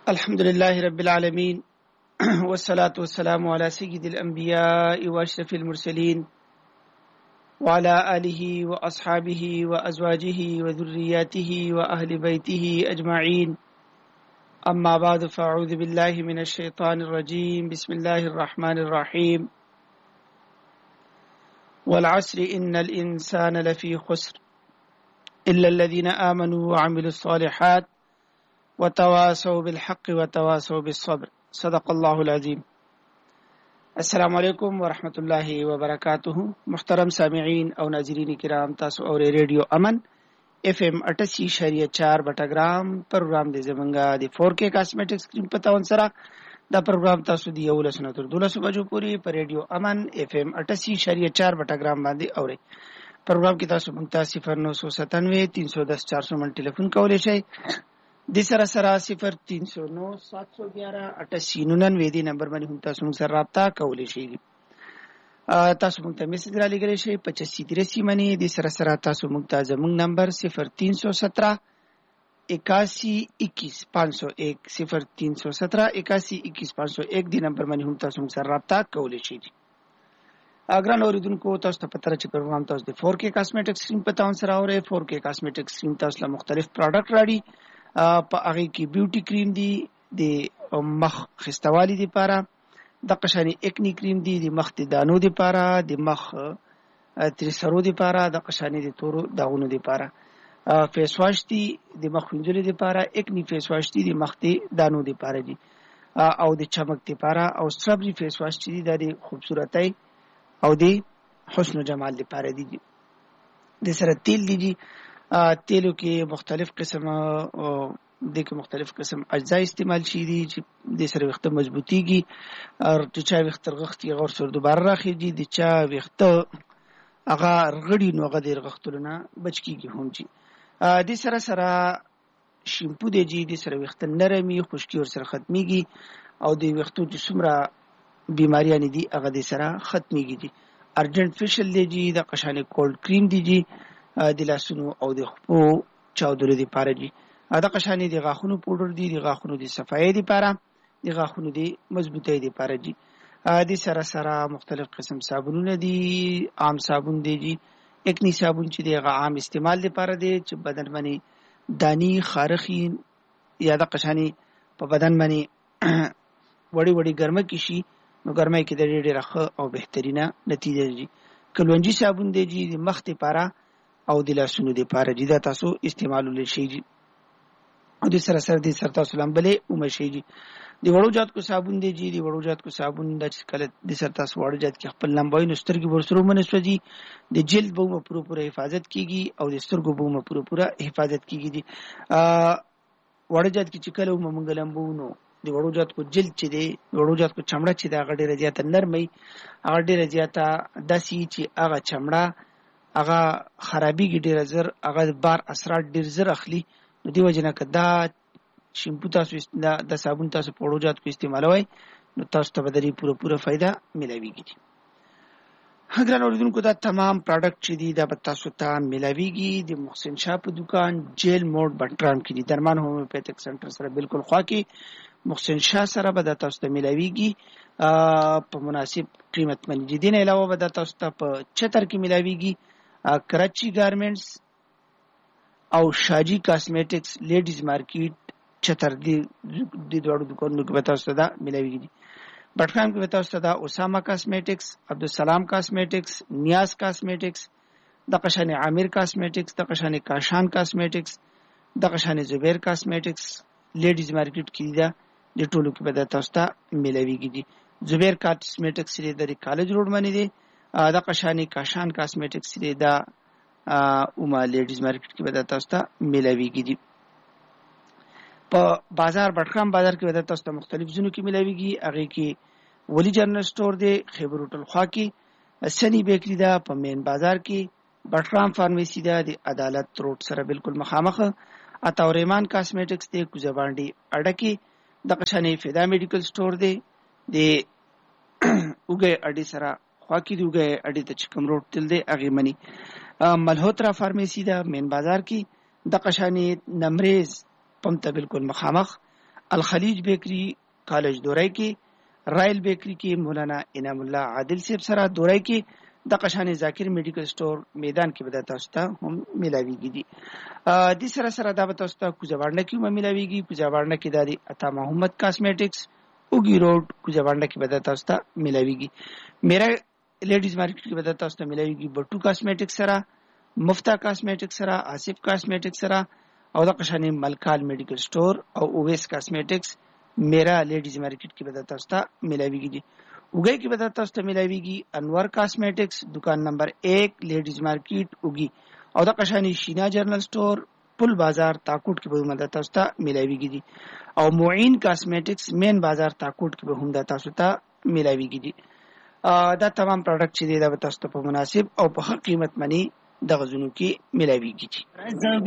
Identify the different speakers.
Speaker 1: الحمد لله رب العالمين والصلاة والسلام على سيد الأنبياء وأشرف المرسلين وعلى آله وأصحابه وأزواجه وذرياته وأهل بيته أجمعين. أما بعد، فأعوذ بالله من الشيطان الرجيم. بسم الله الرحمن الرحيم. والعصر إن الإنسان لفي خسر إلا الذين آمنوا وعملوا الصالحات وتواصوا بالحق وتواصوا بالصبر. صدق الله العظیم. السلام علیکم ورحمۃ اللہ وبرکاتہ. محترم سامعین او ناظرین کرام، تاسو اور ریڈیو امن FM 88.4 بټګرام پروګرام دی زمونږه د 4K کاسمیټک سکرین په تاون سره. دا پروګرام تاسو دی 11 تر 12 بجو پورې په ریډیو امن FM 88.4 بټګرام باندې اورئ. پروګرام کې تاسو مونږ ته 0997 310 400 من ټلیفون کولی شئ. د سره 0309 711 8899 دی نمبر باندې هم تاسو موږ سره رابطه کولی شئ. تاسو موږ ته میسج را لګولی شئ 8583 باندې. د سره تاسو موږ ته زموږ نمبر 0317 81 21 501 0317 81 21 501 دی نمبر باندې هم تاسو موږ سره رابطه کولی شئ. ګران اوریدونکو، تاسو ته پته چې پروګرام تاسو د 4K کاسمیټک سکرین په تاون سره اورئ. 4K کاسمیټک سکرین تاسو له مختلف پروډکټ راړي. په هغه کې بیوټي کریم دی، د مخ خستوالي لپاره، د قشانی اکنی کریم دی، د مخ د دانو لپاره، د مخ تریسرو لپاره، د قشانی د تورو داغونو لپاره. فیس واش دی د مخ وینځلو لپاره، اکنی فیس واش دی د مخ د دانو لپاره دی، او د چمک لپاره. او سټرابری فیس واش دی د خوبصورتۍ او د حسن و جمال لپاره دی. د سره تیل دی. تیلو کې مختلف قسم اجزا استعمال شي دي چې د سره وخت مضبوطیږي، او د چا وخت رغختي غور سره دوباره راخیږي، د چا وخت هغه رغړی نو هغه د رغختلو نه بچ کیږي هم جي. د سره شیمپو دی جی، د سره وخت نرمي خشکی ور سره ختميږي، او د وختو د څومره بیماریاں دي هغه د سره ختميږي دي. ارجنټ فیشل دی جی، د قشانه کولډ کریم دی جی، د لاسونو او د خپو چاودلو لپاره دي. دا قشانې د غاښونو پودر دي، د غاښونو د صفایي لپاره، د غاښونو د مضبوطۍ لپاره دي. د سره مختلف قسم صابونونه دي. عام صابون دی جی، اکنی صابون چې د عام استعمال لپاره دی، چې بدن باندې دانی خارخي یا د قشانې په بدن باندې وړي ګرمه کې شي، نو ګرمه کې د ډېر ښه او بهترینه نتیجه دي. کلونجی صابون دی جی، د مخ لپاره او د لاسونو لپاره دي. دا تاسو استعمالول شي دي. او د سره تاسو لامبلې اومه شي دي. د وړو جات کو صابون دی جی، د وړو جات کو صابون د کله د سر تاسو وړو جات کې خپل لمبوي نسترګي ورسره منسوجي، د جلد به پوره حفاظت کیږي، او د سترګو به پوره حفاظت کیږي دي. وړو جات کې چې کله موږ لمبونو، د وړو جات کو جلد چې دی، وړو جات کو چمړه چې دا غډه رضایت نرمي، هغه ډیره زیاته داسي چې هغه چمړه هغه خرابېږي ډېر زر، هغه بار اثرات ډېر زر اخلي. نو دی وجنه که دا شیمپو تاسو د صابون تاسو په وړو جات کو استعمالوئ، نو تاسو ته به د پوره فایده ملاویږي. ګران اوریدونکو، دا تمام پروډکټ چې دي دا به تاسو ته ملاویږي د محسن شاه په دکان جیل موډ بټرام کې دي. درمان هومیوپیتک سنټر سره بالکل خوا کې محسن شاه سره به دا تاسو ته ملاویږي په مناسب قیمت باندې. دین علاوه به دا تاسو ته په چتر کې ملاویږي. کراچی گارمنټس او شاجی کاسمیټکس لیډیز مارکیټ چتر دی دوړو دکانونو کې به تاسو ته دا ملاویږي دي. بټګرام کې به تاسو ته دا اسامه کاسمیټکس، عبدالسلام کاسمیټکس، نیاز کاسمیټکس، د قشان عامر کاسمیټکس، د قشان کاشان کاسمیټکس، د قشان زبیر کاسمیټکس لیډیز مارکیټ کې دا د ټولو کې به تاسو ته ملاویږي دي. زبیر کاسمیټکس لري د کالج روډ باندې دی. دا قشانی کاشان کاسمیټکس دی دا اوما لیډیز مارکیټ کې به تاسو ته ملاویږي دي. په بازار بټګرام بازار کې به تاسو ته مختلف ځینو کې ملاویږي. هغه کې ولی جنرال سٹور دی، خیبر هوټل خوا کې، سنی بیکری دا په مین بازار کې، بټګرام فارمیسی دا د عدالت روډ سره بالکل مخامخ، عطاوریمان کاسمیټکس دی کوزه باندې اډه کې، د قشانی فدا میډیکل سٹور دی د اوګه اډي سره خوا کې دوګه اډي ته چکم روډ تل دی هغه منی. ملهوترا فارمیسی دا مین بازار کې، د قشانی نمریز پمته بالکل مخامخ، الخلیج بیکری کالج دورای کې، رایل بیکری کې مولانا انعام الله عادل صاحب سره دورای کې، د قشان ذاکر میډیکل سٹور میدان کې به تاسو ته هم ملاويږي دي. د سره سره دا به تاسو ته کوزاوړنه کې هم ملاويږي. کوزاوړنه کې د عطا محمد کاسمیټکس اوګي روډ کوزاوړنه کې به تاسو ته ملاويږي. میرا لیډیز مارکیټ کې به تاسو ته ملاويږي بټو کاسمیټکس سره، مفتا کاسمیټکس سره، آصف کاسمیټکس سره او د قشان ملکال میډیکل سٹور او اویس کاسمیټکس میرا لیډیز مارکیټ کې به تاسو ته ملاويږي دي. اوګي کې به تاسو ته ملاويږي انور کاسمیټکس دکان نمبر 1 لیډیز مارکیټ اوګي او د قشان شینا جرنل سٹور پل بازار تاکوټ کې به هم تاسو ته ملاويږي دي او معین کاسمیټکس مین بازار تاکوټ کې به هم تاسو ته ملاويږي دي. دا تمام پروډکټ چې دی دا تاسو ته په مناسب او په ښه قیمت باندې د غزونو کې ملاويږي.